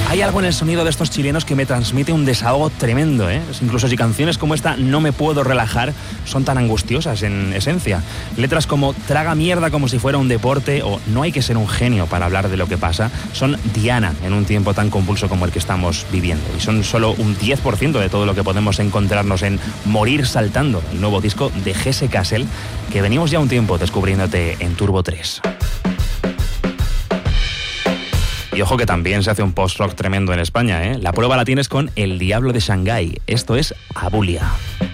Hay algo en el sonido de estos chilenos que me transmite un desahogo tremendo, ¿eh? Incluso si canciones como esta, No me puedo relajar, son tan angustiosas en esencia. Letras como Traga mierda como si fuera un deporte o No hay que ser un genio para hablar de lo que pasa, son diana en un tiempo tan convulso como el que estamos viviendo. Y son solo un 10% de todo lo que podemos encontrarnos en Morir saltando, el nuevo disco de Jesse Kassel, que venimos ya un tiempo descubriéndote en Turbo 3. Y ojo que también se hace un post-rock tremendo en España, ¿eh? La prueba la tienes con El Diablo de Shanghái. Esto es Abulia.